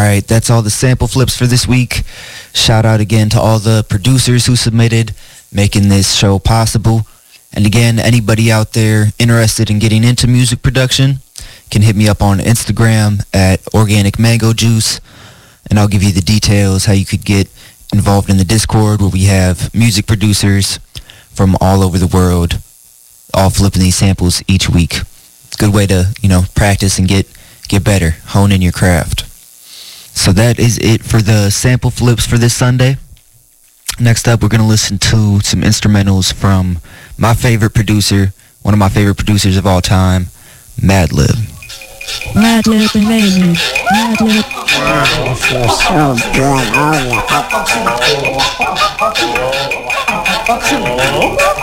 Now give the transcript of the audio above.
right, that's all the sample flips for this week. Shout out again to all the producers who submitted, making this show possible. And again, anybody out there interested in getting into music production can hit me up on Instagram at Organic Mango Juice, and I'll give you the details how you could get involved in the Discord, where we have music producers from all over the world all flipping these samples each week. It's a good way to, practice and get better, hone in your craft. So that is it for the sample flips for this Sunday. Next up, we're going to listen to some instrumentals from my favorite producer, one of my favorite producers of all time, Madlib. Madlib and Madlib. Madlib. This is so good. Oh, yeah.